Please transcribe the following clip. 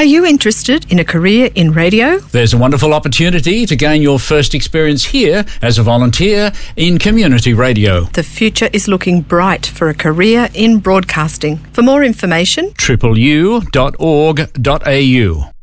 you interested in a career in radio? There's a wonderful opportunity to gain your first experience here as a volunteer in community radio. The future is looking bright for a career in broadcasting. For more information, tripleu.org.au